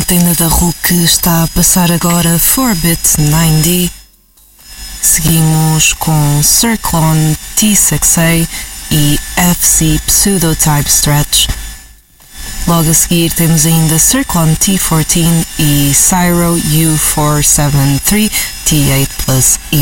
tenda da RUC está a passar agora Forbit 9D. Seguimos com Circlone T6A e FC Pseudotype Stretch. Logo a seguir temos ainda Circlone T14 e Cyro U473 T8 Plus E.